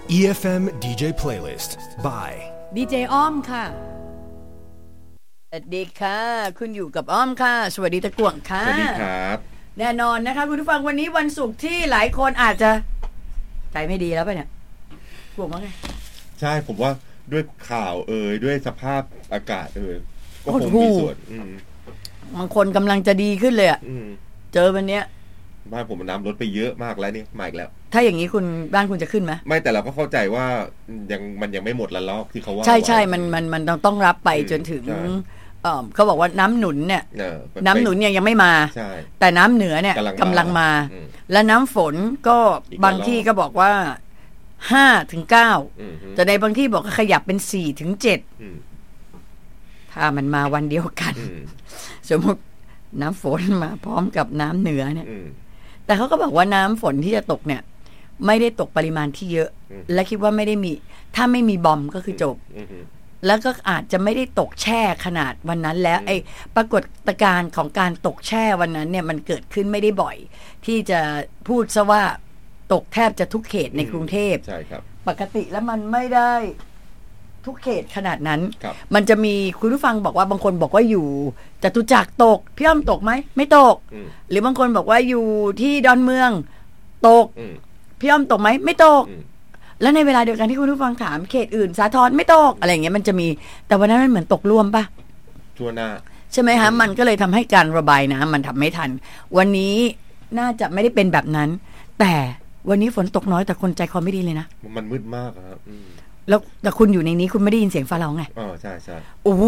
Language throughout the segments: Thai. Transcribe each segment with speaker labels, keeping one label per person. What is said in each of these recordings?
Speaker 1: EFM DJ Playlist by
Speaker 2: ดีเจอ้อมค่ะสวัสดีค่ะคุณอยู่กับอ้อมค่ะสวัสดีตะกวงค่ะ
Speaker 3: สวัสดีครับ
Speaker 2: แน่นอนนะคะคุณผู้ฟังวันนี้วันศุกร์ที่หลายคนอาจจะใจไม่ดีแล้วป่ะเนี่ยกวงว่าไง
Speaker 3: ใช่ผมว่าด้วยข่าวด้วยสภาพอากาศก็คงมีส่วน
Speaker 2: บางคนกำลังจะดีขึ้นเลยอ่ะเจอวันเนี้ย
Speaker 3: บ้านผมน้ำลดไปเยอะมากแล้วนี่มาอีกแล้ว
Speaker 2: ถ้าอย่างนี้คุณบ้านคุณจะขึ้นไหม
Speaker 3: ไม่แต่เราก็เข้าใจว่ามันยังไม่หมดละลอกที่เขาว่า
Speaker 2: ใช่มันต้องรับไปจนถึงเขาบอกว่าน้ำหนุนเนี่ยน้ำหนุนยังไม่มาแต่น้ำเหนือเนี่ยกำลังมาและน้ำฝนก็บางที่ก็บอกว่า5-9แต่ในบางที่บอกขยับเป็น4-7ถ้ามันมาวันเดียวกันสมมติน้ำฝนมาพร้อมกับน้ำเหนือเนี่ยแต่เขาก็บอกว่าน้ำฝนที่จะตกเนี่ยไม่ได้ตกปริมาณที่เยอะและคิดว่าไม่ได้มีถ้าไม่มีบอมก็คือจบแล้วก็อาจจะไม่ได้ตกแช่ขนาดวันนั้นแล้วไอ้ปรากฏการณ์ของการตกแช่วันนั้นเนี่ยมันเกิดขึ้นไม่ได้บ่อยที่จะพูดซะว่าตกแทบจะทุกเขตในกรุงเทพ
Speaker 3: ใช่ครับ
Speaker 2: ปกติแล้วมันไม่ได้ทุกเขตขนาดนั้นมันจะมีคุณผู้ฟังบอกว่าบางคนบอกว่าอยู่จตุจักรตกพี่อ้อมตกไหมไม่ตกหรือบางคนบอกว่าอยู่ที่ดอนเมืองตกพี่อ้อมตกไหมไม่ตกแล้วในเวลาเดียวกันที่คุณผู้ฟังถามเขตอื่นสาทรไม่ตกอะไรอย่างเงี้ยมันจะมีแต่วันนั้นมันเหมือนตกรวมป่ะ
Speaker 3: ทั่วหน้า
Speaker 2: ใช่ไหมคะมันก็เลยทำให้การระบายน้ำมันทำไม่ทันวันนี้น่าจะไม่ได้เป็นแบบนั้นแต่วันนี้ฝนตกน้อยแต่คนใจคอไม่ดีเลยนะ
Speaker 3: มันมืดมากครับ
Speaker 2: แล้วแต่คุณอยู่ในนี้คุณไม่ได้ยินเสียงฟ้าร้องไง
Speaker 3: ใช่ใช่
Speaker 2: โอ้โห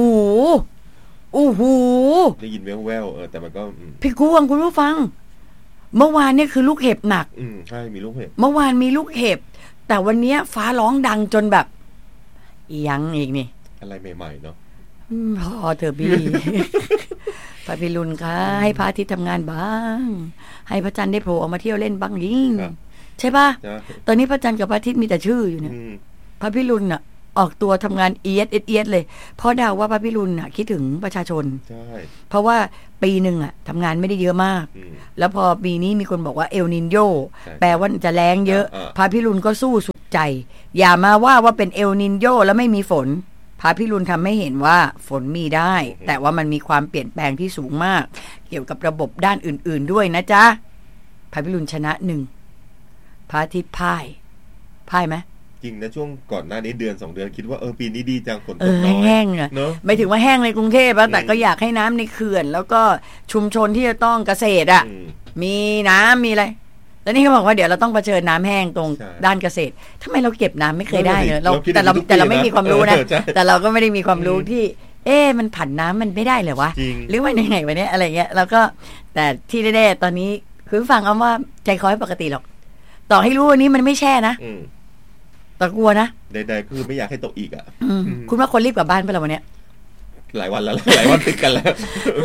Speaker 3: ได้ยินแว่วๆแต่มันก็
Speaker 2: พี่กวงคุณผู้ฟังเมื่อวานเนี่ยคือลูกเห็บหนัก
Speaker 3: ใช่มีลูกเห็บ
Speaker 2: เมื่อวานมีลูกเห็บแต่วันนี้ฟ้าร้องดังจนแบบยังอีกนี่
Speaker 3: อะไรใหม่ๆเนาะ
Speaker 2: พอเธอพี่ พระพิรุณคะให้พระอาทิตย์ทำงานบ้างให้พระจันทร์ได้โผล่ออกมาเที่ยวเล่นบ้างยิ่งใช่ป่ะตอนนี้พระจันทร์กับพระอาทิตย์มีแต่ชื่ออยู่เนี่ยพระพิรุณน่ะออกตัวทำงานเอียดเลยเพราะเดาว่าพระพิรุณน่ะคิดถึงประชาชน
Speaker 3: ใช่
Speaker 2: เพราะว่าปีหนึ่งอ่ะทำงานไม่ได้เยอะมากแล้วพอปีนี้มีคนบอกว่าเอลนินโยแปลว่าจะแรงเยอะพระพิรุณก็สู้สุดใจอย่ามาว่าเป็นเอลนินโยแล้วไม่มีฝนพระพิรุณทำให้เห็นว่าฝนมีได้แต่ว่ามันมีความเปลี่ยนแปลงที่สูงมากเกี่ยวกับระบบด้านอื่นๆด้วยนะจ๊ะพระพิรุณชนะ1พระอาทิตย์พ่ายไหม
Speaker 3: จริงนะช่วงก่อนหน้านี้เดือน2เดือนคิดว่าปีนี้ดีจังฝนตกน้อย
Speaker 2: แห้งอ่ะไม่ถึงว่าแห้งในกรุงเทพแต่ก็อยากให้น้ำในเขื่อนแล้วก็ชุมชนที่จะต้องเกษตรอ่ะมีน้ำมีอะไรแล้วนี่เขาบอกว่าเดี๋ยวเราต้องเผชิญน้ำแห้งตรงด้านเกษตรทำไมเราเก็บน้ำไม่เคยได้เนอะแต่เราไม่มีความรู้นะแต่เราก็ไม่ได้มีความรู้ที่มันผันน้ำมันไม่ได้เลยวะหรือว่ายังไงวะเนี้ยอะไรเงี้ยแล้วก็แต่ที่แน่ๆตอนนี้คือฟังเอาว่าใจคอยปกติหรอกต่อให้รู้วันนี้มันไม่แช่นะแต่กลัวนะ
Speaker 3: ใดๆคือไม่อยากให้ตกอีกอ่ะ
Speaker 2: คุณว่าคนรีบกลับบ้านไปแล้ววันเนี้ย
Speaker 3: หลายวันแล้วหลายวันติดกันแล้ว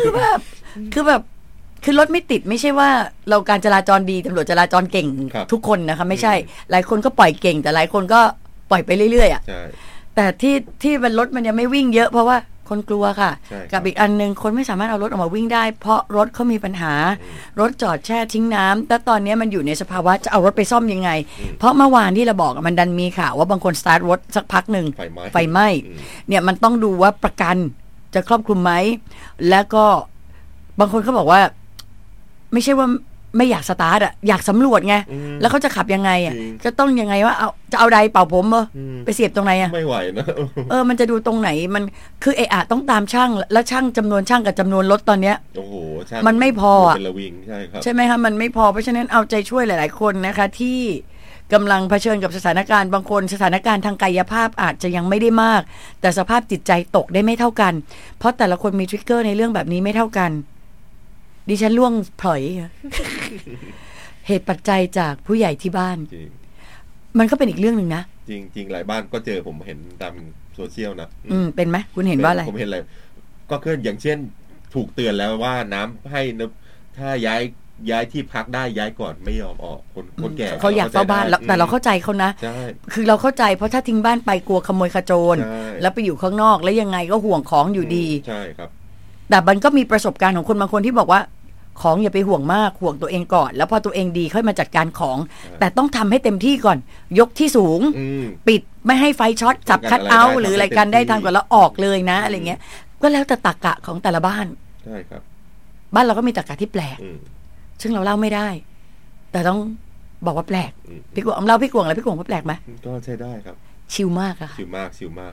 Speaker 2: คือรถไม่ติดไม่ใช่ว่าเราการจราจรดีตำรวจจราจรเก่งทุกคนนะคะไม่ใช่หลายคนก็ปล่อยเก่งแต่หลายคนก็ปล่อยไปเรื่อยๆอ่ะแต่ที่มันรถมันยังไม่วิ่งเยอะเพราะว่าคนกลัวค่ะกับอีกอันนึงคนไม่สามารถเอารถออกมาวิ่งได้เพราะรถเขามีปัญหารถจอดแช่ทิ้งน้ำแต่ตอนนี้มันอยู่ในสภาวะจะเอารถไปซ่อมยังไงเพราะเมื่อวานที่เราบอกมันดันมีข่าวว่าบางคนสตาร์ทรถสักพักหนึ่งไฟไหม้เนี่ยมันต้องดูว่าประกันจะครอบคลุมไหมแล้วก็บางคนเขาบอกว่าไม่ใช่ว่าไม่อยากสตาร์ทอ่ะอยากสำรวจไงแล้วเขาจะขับยังไงอ่ะจะต้องยังไงว่าจะเอาใดเป่าผมไปเสียบตรงไหนอ่ะ
Speaker 3: ไม่ไหวนะ
Speaker 2: มันจะดูตรงไหนมันคือต้องตามช่างแล้วช่างจำนวนช่างกับจำนวนรถตอนเนี้ย
Speaker 3: โอ้โห
Speaker 2: มันไม่พออ่ะ
Speaker 3: ใช่ครับ
Speaker 2: ใช่ไหมคะมันไม่พอเพราะฉะนั้นเอาใจช่วยหลายๆคนนะคะที่กำลังเผชิญกับสถานการณ์บางคนสถานการณ์ทางกายภาพอาจจะยังไม่ได้มากแต่สภาพจิตใจตกได้ไม่เท่ากันเพราะแต่ละคนมีทริกเกอร์ในเรื่องแบบนี้ไม่เท่ากันดิฉันล่วงพลอย เหตุปัจจัยจากผู้ใหญ่ที่บ้านมันก็เป็นอีกเรื่องนึงนะ
Speaker 3: จริงหลายบ้านก็เจอผมเห็นตามโซเชียลนะ
Speaker 2: เป็นไหมคุณเห็นว่าอะไร
Speaker 3: ผมเห็นอะไรก็คืออย่างเช่นถูกเตือนแล้วว่าน้ำให้ถ้าย้ายที่พักได้ย้ายก่อนไม่ยอมออกคนแก่
Speaker 2: เขาอยากเฝ้าบ้านแต่เราเข้าใจเขานะคือเราเข้าใจเพราะถ้าทิ้งบ้านไปกลัวขโมยขโจรแล้วไปอยู่ข้างนอกแล้วยังไงก็ห่วงของอยู่ดี
Speaker 3: ใช่ครับ
Speaker 2: แต่มันก็มีประสบการณ์ของคนบางคนที่บอกว่าของอย่าไปห่วงมากห่วงตัวเองก่อนแล้วพอตัวเองดีค่อยมาจัดการของแต่ต้องทำให้เต็มที่ก่อนยกที่สูงปิดไม่ให้ไฟช็อตจับคัทเอาท์หรืออะไรกันได้ทันก่อนแล้วออกเลยนะอะไรเงี้ยก็แล้วแต่ตรรกะของแต่ละบ้าน
Speaker 3: ใช่ครับ
Speaker 2: บ้านเราก็มีตรรกะที่แปลกซึ่งเราเล่าไม่ได้แต่ต้องบอกว่าแปลกพี่กวงเล่าพี่กวงแล้วพี่กวงว่าแปลกไหม
Speaker 3: ก็ใช่ได้ครับ
Speaker 2: ชิลมากอะ
Speaker 3: ชิลมาก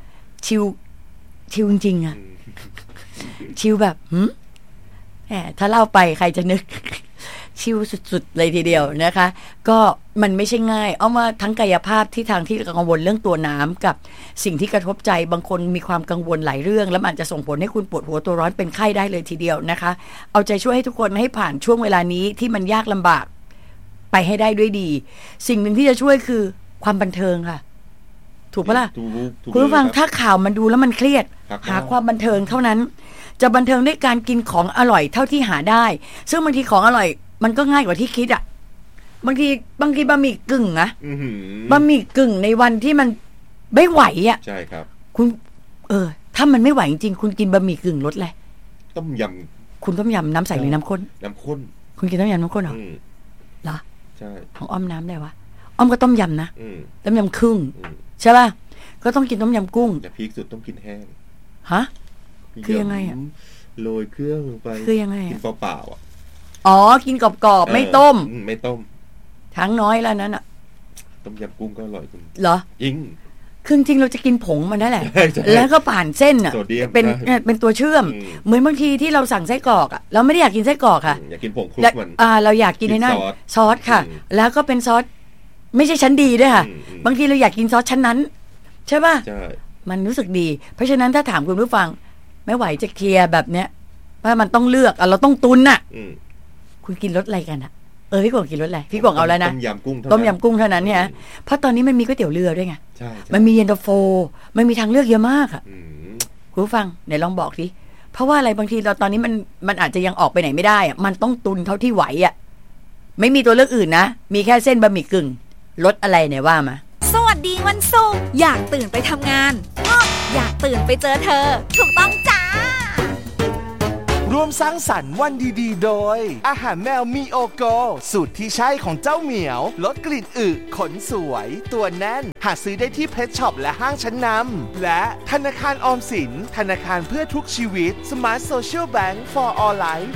Speaker 2: ชิลจริงๆอะชิลแบบถ้าเล่าไปใครจะนึกชิลสุดๆเลยทีเดียวนะคะก็มันไม่ใช่ง่ายเอามาทั้งกายภาพที่ทางที่กังวลเรื่องตัวน้ำกับสิ่งที่กระทบใจบางคนมีความกังวลหลายเรื่องแล้วมันจะส่งผลให้คุณปวดหัวตัวร้อนเป็นไข้ได้เลยทีเดียวนะคะเอาใจช่วยให้ทุกคนให้ผ่านช่วงเวลานี้ที่มันยากลำบากไปให้ได้ด้วยดีสิ่งหนึ่งที่จะช่วยคือความบันเทิงค่ะถูกปะล่ะคุณผู้ฟังถ้าข่าวมันดูแล้วมันเครียดหาความบันเทิงเท่านั้นจะบันเทิงด้วยการกินของอร่อยเท่าที่หาได้ซึ่งบางทีของอร่อยมันก็ง่ายกว่าที่คิดอ่ะบางทีบะหมี่กึ่งนะบะหมี่กึ่งในวันที่มันไม่ไหวอ่ะ
Speaker 3: ใช่ครับ
Speaker 2: คุณถ้ามันไม่ไหวจริงๆคุณกินบะหมี่กึ่งรสอะไร
Speaker 3: ต้มย
Speaker 2: ำคุณต้มยำน้ำใสหรือน้ำข้นคุณกินต้มยำน้ำข้นเหรอ
Speaker 3: ใช่
Speaker 2: ของอ้อมน้ำได้วะอ้อมก็ต้มยำนะต้มยำครึ่งใช่ป่ะก็ต้องกินต้มยำกุ้ง
Speaker 3: แต่พีคสุดต้องกินแห้ง
Speaker 2: ฮะคือยังไงอ่ะ
Speaker 3: โรยเครื่องลงไป
Speaker 2: คือยังไง
Speaker 3: กินเปล่าๆอ่ะ
Speaker 2: อ๋อกินกรอบๆไม่ต้มทั้งน้อยแล้วนั้นอ่ะ
Speaker 3: ต้มยำกุ้งก็อร่อยคุณ
Speaker 2: เหรอ
Speaker 3: จริง
Speaker 2: คือจริงเราจะกินผงมันนั่นแหละแล้วก็ผ่านเส้นอ่ะเป็นตัวเชื่อมเหมือนบางทีที่เราสั่งไส้กรอกอ่ะเราไม่ได้อยากกินไส้กรอกค่ะ
Speaker 3: อยากกินผงคลุกมัน
Speaker 2: เราอยากกินในนั้นซอสค่ะแล้วก็เป็นซอสไม่ใช่ชั้นดีด้วยค่ะบางทีเราอยากกินซอสชั้นนั้นใช่ป่ะ
Speaker 3: ใช่
Speaker 2: มันรู้สึกดีเพราะฉะนั้นถ้าถามคุณผู้ฟังไม่ไหวจะเคลียร์แบบเนี้ยว่ามันต้องเลือกเราต้องตุนน่ะคุณกินรสอะไรกันอ่ะพี่กวงกินรสอะไรพี่กวงเอาแล้วนะต้มยำกุ้งเท่านั้นเนี่ยเพราะตอนนี้มันมีก๋วยเตี๋ยวเรือด้วยไงมันมีเย็นตาโฟมันมีทางเลือกเยอะมากอ่ะคุณผู้ฟังไหนลองบอกสิเพราะว่าอะไรบางทีเราตอนนี้มันอาจจะยังออกไปไหนไม่ได้อ่ะมันต้องตุนเท่าที่ไหวอ่ะไม่มีตัวเลือกอื่นนะมีแค่เส้นบะหมี่กึ่งรสอะไรเนี่ยว่ามา
Speaker 4: สวัสดีวันศุกร์อยากตื่นไปทำงานอยากตื่นไปเจอเธอถูกต้องจ้า
Speaker 5: ร่วมสร้างสรรค์วันดีๆโดยอาหารแมวมีโอโกสูตรที่ใช่ของเจ้าเหมียวลดกลิ่นอึขนสวยตัวแน่นหาซื้อได้ที่เพชรช็อปและห้างชั้นนำและธนาคารออมสินธนาคารเพื่อทุกชีวิต Smart Social Bank for All Life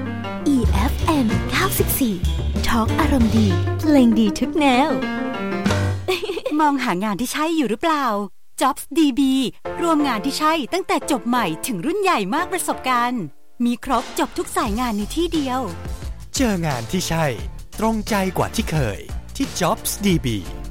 Speaker 6: EFM 94 Talk อารมณ์ดีเพลงดีทุกแนวมองหางานที่ใช่อยู่หรือเปล่า Jobs DB รวมงานที่ใช่ตั้งแต่จบใหม่ถึงรุ่นใหญ่มากประสบการณ์มีครบจบทุกสายงานในที่เดียว
Speaker 1: เจองานที่ใช่ตรงใจกว่าที่เคยที่ Jobs DB